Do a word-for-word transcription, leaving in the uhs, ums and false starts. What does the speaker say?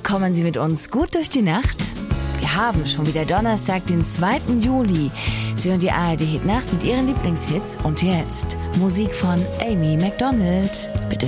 Kommen Sie mit uns gut durch die Nacht? Wir haben schon wieder Donnerstag, den zweiten Juli. Sie hören die A R D Hit Nacht mit Ihren Lieblingshits und jetzt Musik von Amy Macdonald. Bitte